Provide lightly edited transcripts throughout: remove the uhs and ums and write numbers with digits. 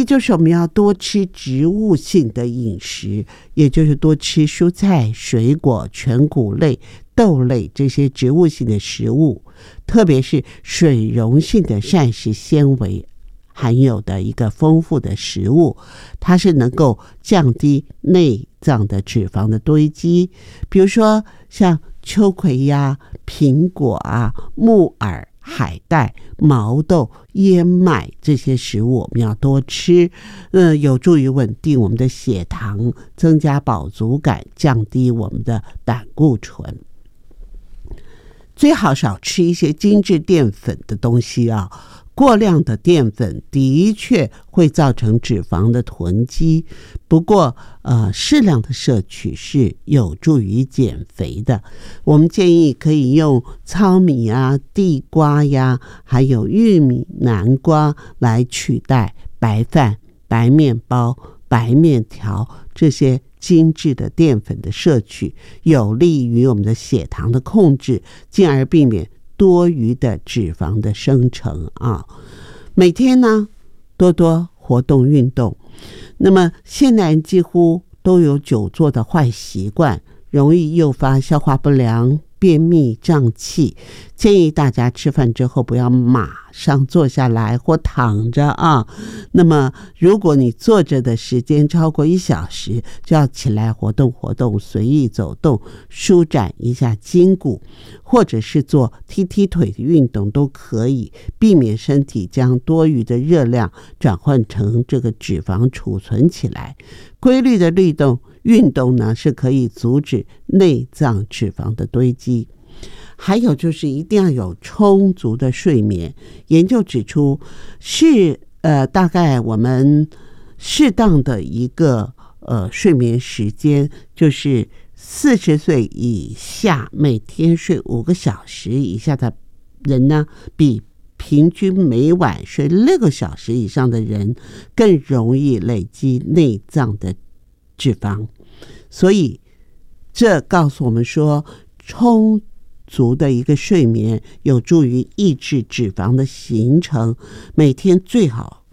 一就是我们要多吃植物性的饮食，也就是多吃蔬菜、水果、全谷类、豆类这些植物性的食物，特别是水溶性的膳食纤维含有的一个丰富的食物，它是能够降低内脏的脂肪的堆积。比如说像秋葵呀、苹果啊、木耳、海带、毛豆、燕麦这些食物我们要多吃，有助于稳定我们的血糖，增加饱足感，降低我们的胆固醇。最好少吃一些精致淀粉的东西啊，过量的淀粉的确会造成脂肪的囤积，不过适量的摄取是有助于减肥的。我们建议可以用糙米啊、地瓜呀，还有玉米、南瓜来取代白饭、白面包、白面条这些精致的淀粉的摄取，有利于我们的血糖的控制，进而避免多余的脂肪的生成啊。每天呢多多活动运动。那么现代人几乎都有久坐的坏习惯，容易诱发消化不良、便秘、胀气。建议大家吃饭之后不要马上坐下来或躺着啊。那么如果你坐着的时间超过1小时，就要起来活动活动，随意走动，舒展一下筋骨，或者是做踢踢腿的运动都可以，避免身体将多余的热量转换成这个脂肪储存起来。规律的运动呢，是可以阻止内脏脂肪的堆积。还有就是一定要有充足的睡眠。研究指出，大概我们适当的一个睡眠时间，就是40岁以下每天睡5个小时以下的人呢，比平均每晚睡6个小时以上的人更容易累积内脏的脂肪。所以这告诉我们说，充足的一个睡眠有助于抑制脂肪的形成，每天最好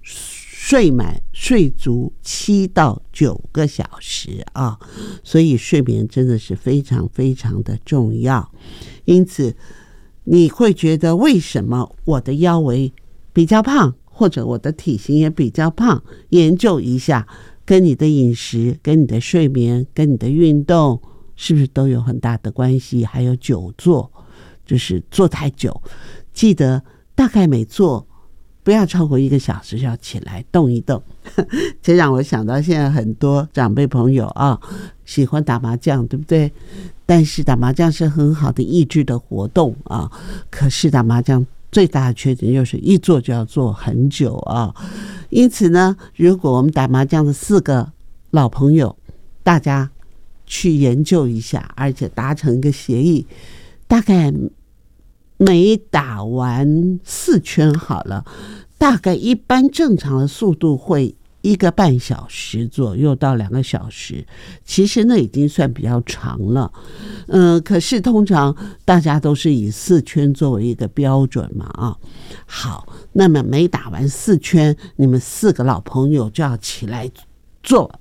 睡足7到9个小时啊，所以睡眠真的是非常非常的重要。因此你会觉得为什么我的腰围比较胖，或者我的体型也比较胖，研究一下，跟你的饮食、跟你的睡眠、跟你的运动是不是都有很大的关系。还有久坐，就是坐太久，记得大概每坐不要超过1个小时，要起来动一动。这让我想到现在很多长辈朋友啊，喜欢打麻将，对不对？但是打麻将是很好的益智的活动啊，可是打麻将最大的缺点就是一坐就要坐很久啊。因此呢，如果我们打麻将的4个老朋友，大家去研究一下，而且达成一个协议，大概每打完4圈好了，大概一般正常的速度会1个半小时左右到2个小时，其实那已经算比较长了。可是通常大家都是以4圈作为一个标准嘛啊。好，那么每打完4圈，你们4个老朋友就要起来做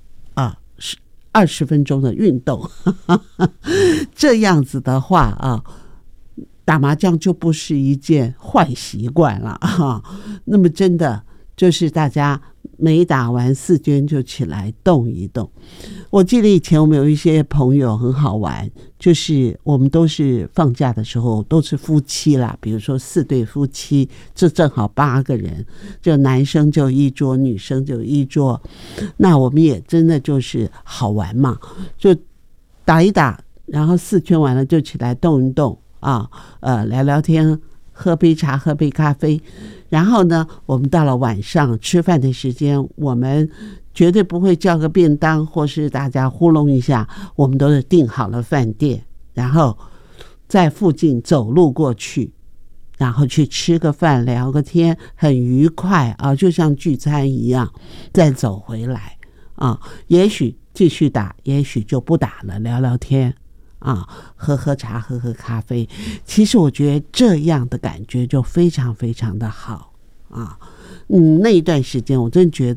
20分钟的运动。这样子的话啊，打麻将就不是一件坏习惯了啊。那么真的就是大家每打完4圈就起来动一动。我记得以前我们有一些朋友很好玩，就是我们都是放假的时候都是夫妻啦，比如说4对夫妻，这正好8个人，就男生就1桌，女生就1桌。那我们也真的就是好玩嘛，就打一打，然后4圈完了就起来动一动啊，聊聊天，喝杯茶，喝杯咖啡。然后呢，我们到了晚上吃饭的时间，我们绝对不会叫个便当或是大家糊弄一下，我们都是订好了饭店，然后在附近走路过去，然后去吃个饭，聊个天，很愉快啊，就像聚餐一样，再走回来啊，也许继续打，也许就不打了，聊聊天啊，喝喝茶，喝喝咖啡。其实我觉得这样的感觉就非常非常的好啊。那一段时间我真的觉